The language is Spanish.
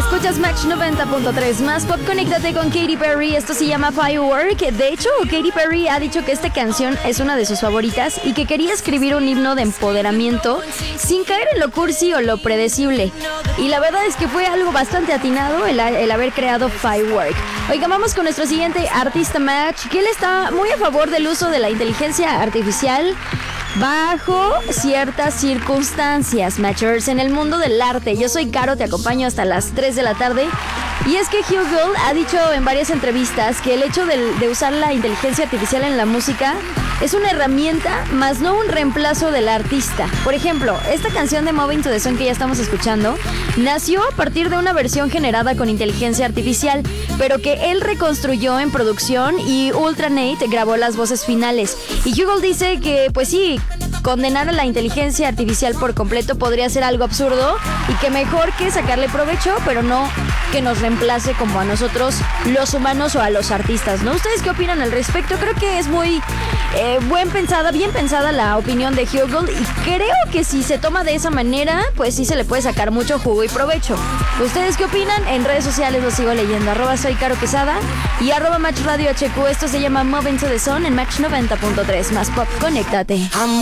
Escuchas Match 90.3 más pop. Conéctate con Katy Perry. Esto se llama Firework. De hecho, Katy Perry ha dicho que esta canción es una de sus favoritas y que quería escribir un himno de empoderamiento sin caer en lo cursi o lo predecible. Y la verdad es que fue algo bastante atinado el haber creado Firework. Oiga, vamos con nuestro siguiente artista Match, que él está muy a favor del uso de la inteligencia artificial bajo ciertas circunstancias, Matchers, en el mundo del arte. Yo soy Caro, te acompaño hasta las 3 de la tarde. Y es que Hugh Gould ha dicho en varias entrevistas que el hecho de usar la inteligencia artificial en la música es una herramienta, más no un reemplazo del artista. Por ejemplo, esta canción de Moving to the Sun que ya estamos escuchando nació a partir de una versión generada con inteligencia artificial, pero que él reconstruyó en producción y Ultra Nate grabó las voces finales. Y Hugh Gould dice que, pues sí, condenar a la inteligencia artificial por completo podría ser algo absurdo y que mejor que sacarle provecho, pero no que nos reemplace como a nosotros los humanos o a los artistas, ¿no? ¿Ustedes qué opinan al respecto? Creo que es muy bien pensada la opinión de Hugh Gould y creo que si se toma de esa manera, pues sí se le puede sacar mucho jugo y provecho. ¿Ustedes qué opinan? En redes sociales los sigo leyendo, @soy Caro Quesada y @Match Radio HQ. Esto se llama Moving to the Sun en Match 90.3 más pop. Conéctate.